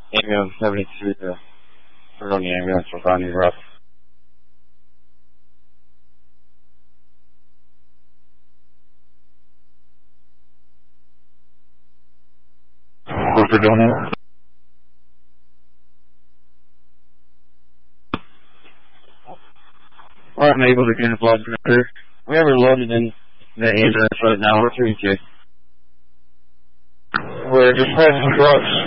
Ambulance 72 to turn on the ambulance for finding rough. What we're doing now? Alright, I'm able to get a blood pressure. We have her loaded in the ambulance right now. We're 3K. We're just passing trucks.